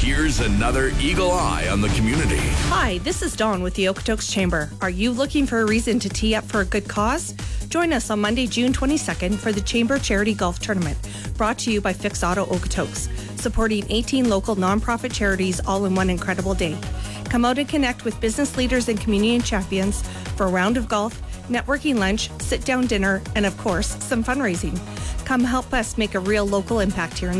Here's another Eagle Eye on the community. Hi, this is Dawn with the Okotoks Chamber. Are you looking for a reason to tee up for a good cause? Join us on Monday, June 22nd for the Chamber Charity Golf Tournament, brought to you by Fix Auto Okotoks, supporting 18 local nonprofit charities all in one incredible day. Come out and connect with business leaders and community champions for a round of golf, networking lunch, sit-down dinner, and of course, some fundraising. Come help us make a real local impact here in